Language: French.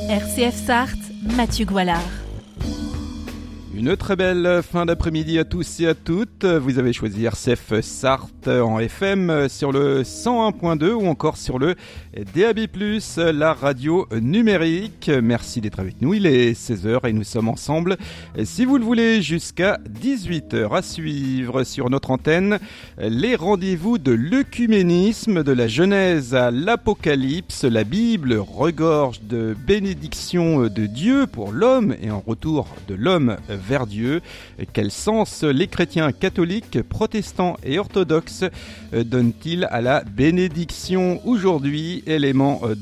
RCF Sarthe, Mathieu Goualard. Une très belle fin d'après-midi à tous et à toutes. Vous avez choisi RCF Sarthe en FM sur le 101.2 ou encore sur le DAB+, la radio numérique. Merci d'être avec nous. Il est 16h et nous sommes ensemble, si vous le voulez, jusqu'à 18h. À suivre sur notre antenne, les rendez-vous de l'œcuménisme, de la Genèse à l'Apocalypse. La Bible regorge de bénédictions de Dieu pour l'homme et en retour de l'homme vers Dieu. Quel sens les chrétiens catholiques, protestants et orthodoxes donnent-ils à la bénédiction aujourd'hui? Élément